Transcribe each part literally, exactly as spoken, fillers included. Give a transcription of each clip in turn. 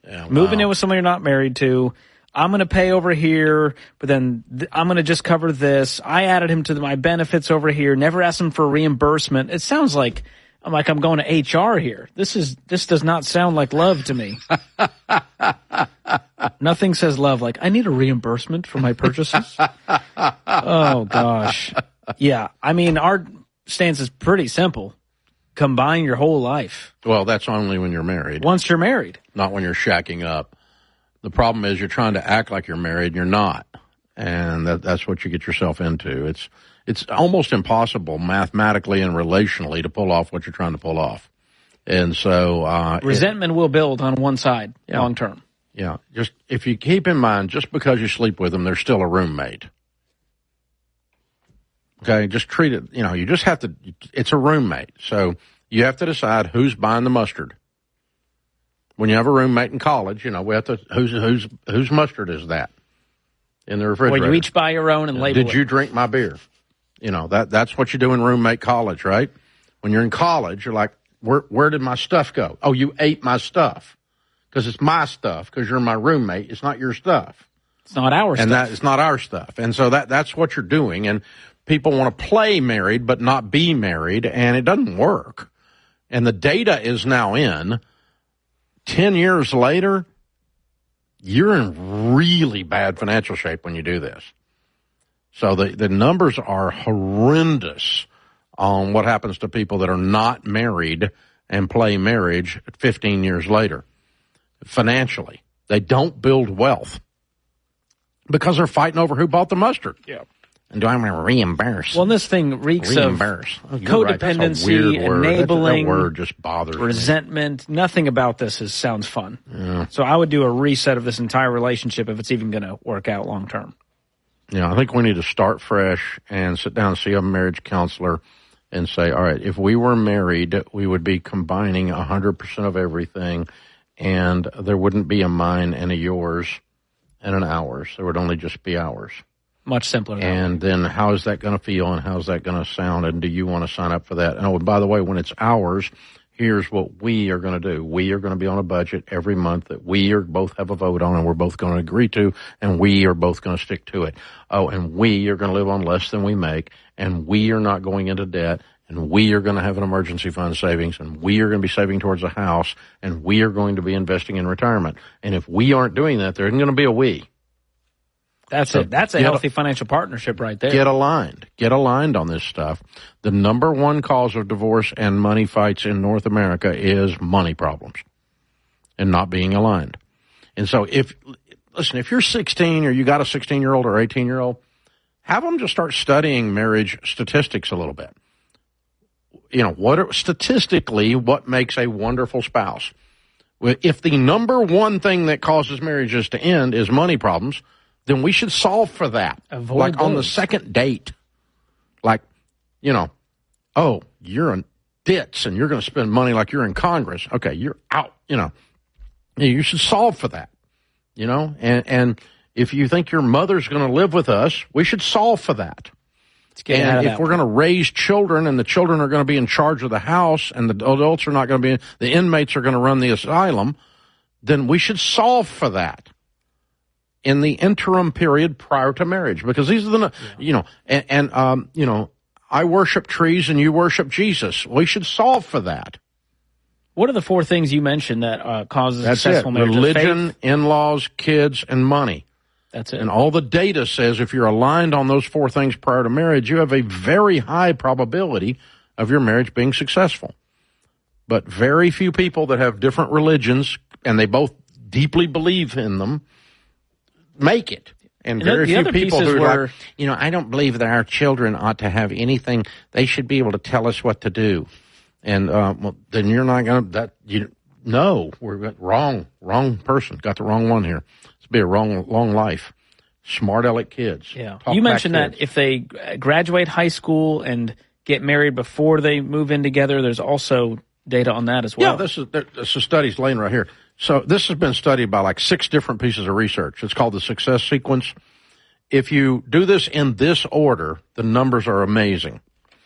Yeah, Moving wow. in with someone you're not married to. I'm going to pay over here, but then th- I'm going to just cover this. I added him to the, my benefits over here. Never asked him for reimbursement. It sounds like I'm like I'm going to H R here. This is this does not sound like love to me. Nothing says love like I need a reimbursement for my purchases. Oh gosh, yeah. I mean, our stance is pretty simple. Combine your whole life. Well, that's only when you're married. Once you're married. Not when you're shacking up. The problem is you're trying to act like you're married and you're not. And that, that's what you get yourself into. It's it's almost impossible mathematically and relationally to pull off what you're trying to pull off. And so uh, resentment it, will build on one side yeah, long term. Yeah. Just if you keep in mind, just because you sleep with them, they're still a roommate. Okay, just treat it, you know, you just have to, it's a roommate. So you have to decide who's buying the mustard. When you have a roommate in college, you know, we have to, whose whose whose mustard is that in the refrigerator? Well, you each buy your own and label Did it. you drink my beer? You know, that that's what you do in roommate college, right? When you're in college, you're like, where where did my stuff go? Oh, you ate my stuff because it's my stuff because you're my roommate. It's not your stuff. It's not our and stuff. And that it's not our stuff. And so that that's what you're doing. And people want to play married but not be married, and it doesn't work. And the data is now in. Ten years later, you're in really bad financial shape when you do this. So the, the numbers are horrendous on what happens to people that are not married and play marriage fifteen years later. Financially, they don't build wealth because they're fighting over who bought the mustard. Yeah. And do I want to reimburse? Well, this thing reeks reimburse. of oh, codependency, right. word. enabling, that, that word just bothers resentment. Me. Nothing about this is, sounds fun. Yeah. So I would do a reset of this entire relationship if it's even going to work out long term. Yeah, I think we need to start fresh and sit down and see a marriage counselor and say, all right, if we were married, we would be combining one hundred percent of everything, and there wouldn't be a mine and a yours and an ours. There would only just be ours. Much simpler. And then how is that going to feel and how is that going to sound, and do you want to sign up for that? And oh, and by the way, when it's ours, here's what we are going to do. We are going to be on a budget every month that we are both have a vote on and we're both going to agree to, and we are both going to stick to it. Oh, and we are going to live on less than we make, and we are not going into debt, and we are going to have an emergency fund savings, and we are going to be saving towards a house, and we are going to be investing in retirement. And if we aren't doing that, there isn't going to be a we. That's so it. That's a healthy financial partnership right there. Get aligned. Get aligned on this stuff. The number one cause of divorce and money fights in North America is money problems and not being aligned. And so if, listen, if you're sixteen or you got a sixteen-year-old or eighteen-year-old, have them just start studying marriage statistics a little bit. You know, what are, statistically, what makes a wonderful spouse? If the number one thing that causes marriages to end is money problems, then we should solve for that. Avoid like those. On the second date. Like, you know, oh, you're in ditz and you're going to spend money like you're in Congress. Okay, you're out, you know. You should solve for that, you know. And, and if you think your mother's going to live with us, we should solve for that. And if we're going to raise children and the children are going to be in charge of the house and the adults are not going to be, the inmates are going to run the asylum, then we should solve for that in the interim period prior to marriage, because these are the, yeah. you know, and, and um, you know, I worship trees and you worship Jesus. We should solve for that. What are the four things you mentioned that uh, causes That's successful it. marriage? Religion, in-laws, kids, and money. That's it. And all the data says if you're aligned on those four things prior to marriage, you have a very high probability of your marriage being successful. But very few people that have different religions and they both deeply believe in them make it. And, and very few people who are like, you know, I don't believe that our children ought to have anything. They should be able to tell us what to do. And uh, well, then you're not going to, that, you no, we're wrong, wrong person. Got the wrong one here. It's be a wrong, long life. Smart aleck kids. Yeah. You mentioned that if they graduate high school and get married before they move in together, there's also data on that as well. Yeah, this is, this is studies laying right here. So this has been studied by like six different pieces of research. It's called the success sequence. If you do this in this order, the numbers are amazing.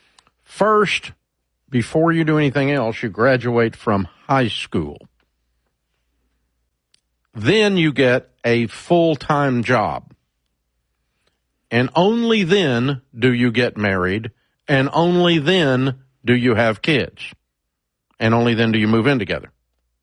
First, before you do anything else, you graduate from high school. then you get a full-time job. And only then do you get married, and only then do you have kids, and only then do you move in together.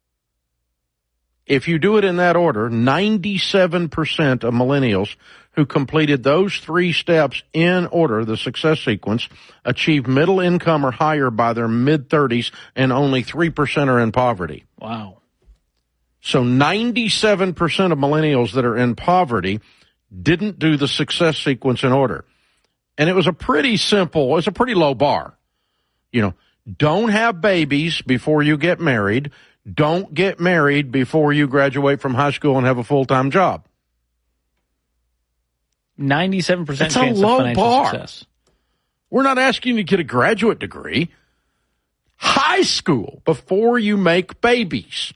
If you do it in that order, ninety-seven percent of millennials who completed those three steps in order, the success sequence, achieve middle income or higher by their mid-thirties, and only three percent are in poverty. Wow. So ninety-seven percent of millennials that are in poverty didn't do the success sequence in order. And it was a pretty simple, it was a pretty low bar. You know, don't have babies before you get married. Don't get married before you graduate from high school and have a full-time job. ninety-seven percent That's chance a low of financial bar. success. We're not asking you to get a graduate degree. High school before you make babies.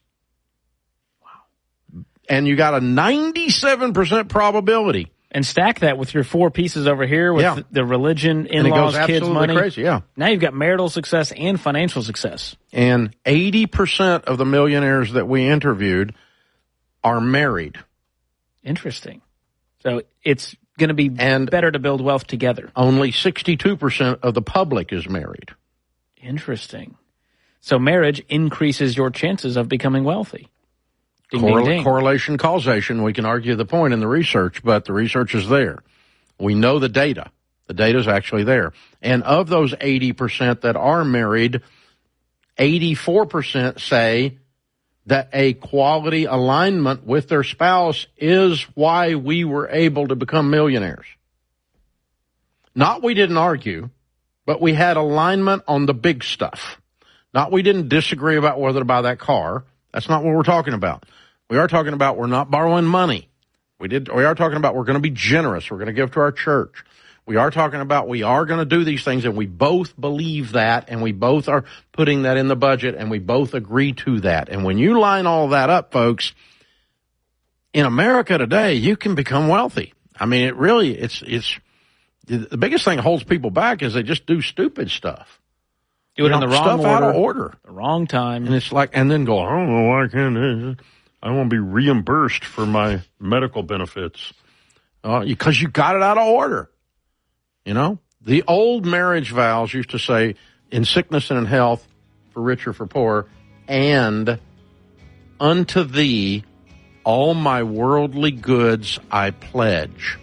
Wow. And you got a ninety-seven percent probability. And stack that with your four pieces over here with Yeah. the religion, And it in-laws, goes kids, absolutely money. crazy, yeah. Now you've got marital success and financial success. And eighty percent of the millionaires that we interviewed are married. Interesting. So it's going to be And better to build wealth together. Only sixty-two percent of the public is married. Interesting. So marriage increases your chances of becoming wealthy. Ding, Correl- ding, ding. Correlation, causation, we can argue the point in the research, but the research is there. We know the data. The data is actually there. And of those eighty percent that are married, eighty-four percent say that a quality alignment with their spouse is why we were able to become millionaires. Not we didn't argue, but we had alignment on the big stuff. Not we didn't disagree about whether to buy that car. That's not what we're talking about. We are talking about we're not borrowing money. We did. We are talking about we're going to be generous. We're going to give to our church. We are talking about we are going to do these things, and we both believe that, and we both are putting that in the budget, and we both agree to that. And when you line all that up, folks, in America today, you can become wealthy. I mean, it really, it's, it's, the biggest thing that holds people back is they just do stupid stuff. Do it you in know, the wrong stuff order, out of order. the wrong time. And it's like, and then go, I don't know why I can't, I want to be reimbursed for my medical benefits. Uh, because you got it out of order. You know, the old marriage vows used to say, in sickness and in health, for rich or for poor, and unto thee all my worldly goods I pledge.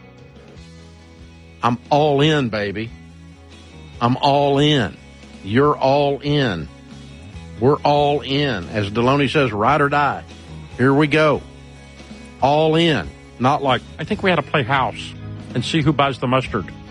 I'm all in, baby. I'm all in. You're all in. We're all in. As Deloney says, ride or die. Here we go. All in. Not like, I think we ought to play house and see who buys the mustard.